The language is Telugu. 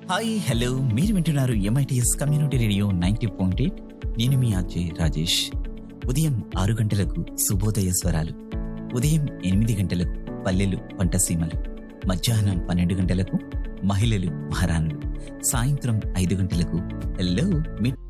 హాయ్ హలో, మీరు వింటున్నారు ఎంఐటిఎస్ కమ్యూనిటీ రేడియో 90.8. నేను మీ అజయ్ రాజేష్. ఉదయం 6 గంటలకు శుభోదయ స్వరాలు, ఉదయం 8 గంటలకు పల్లెలు పంటసీమలు, మధ్యాహ్నం 12 గంటలకు మహిళలు మహారాణులు, సాయంత్రం 5 గంటలకు హలో మిడ్